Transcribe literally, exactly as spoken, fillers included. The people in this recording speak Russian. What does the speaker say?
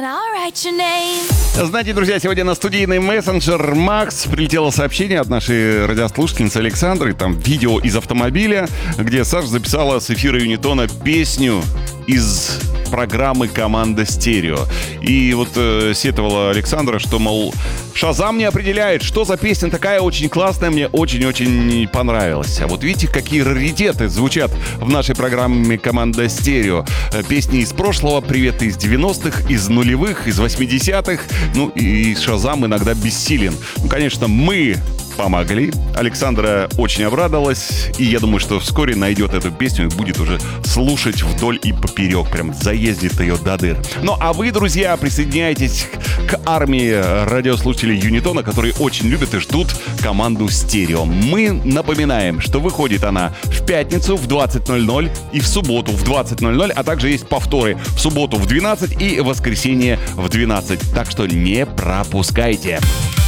Знаете, друзья, сегодня на студийный мессенджер Макс прилетело сообщение от нашей радиослушательницы Александры. Там видео из автомобиля, где Саша записала с эфира Юнитона песню из программы «Команда Стерео». И вот э, сетовала Александра, что, мол, Шазам не определяет, что за песня такая очень классная, мне очень-очень понравилась. А вот видите, какие раритеты звучат в нашей программе «Команда Стерео». Песни из прошлого, приветы из девяностых, из нулевых, из восьмидесятых. Ну и Шазам иногда бессилен. Ну, конечно, мы помогли. Александра очень обрадовалась. И я думаю, что вскоре найдет эту песню и будет уже слушать вдоль и поперек. Прям заездит ее до дыр. Ну а вы, друзья, присоединяйтесь к армии радиослушателей Юнитона, которые очень любят и ждут команду Стерео. Мы напоминаем, что выходит она в пятницу в двадцать ноль ноль и в субботу в двадцать ноль ноль, а также есть повторы в субботу в двенадцать и в воскресенье в двенадцать. Так что не пропускайте.